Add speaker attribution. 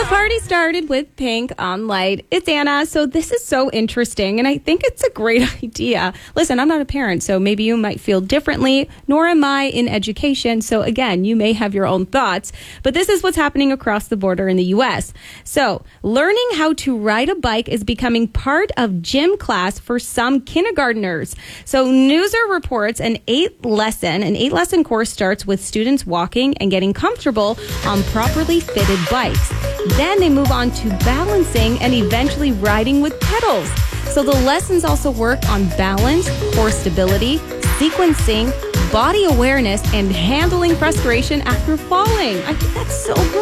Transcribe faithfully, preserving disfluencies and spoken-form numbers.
Speaker 1: the party started with Pink on Light. It's Anna. So this is so interesting, and I think it's a great idea. Listen, I'm not a parent, so maybe you might feel differently, nor am I in education. So again, you may have your own thoughts, but this is what's happening across the border in the U S. So learning how to ride a bike is becoming part of gym class for some kindergartners. So Newser reports an eight lesson, an eight lesson course starts with students walking and getting comfortable on properly fitted bikes. Then they move on to balancing and eventually riding with pedals. So the lessons also work on balance, core stability, sequencing, body awareness, and handling frustration after falling. I think that's so great.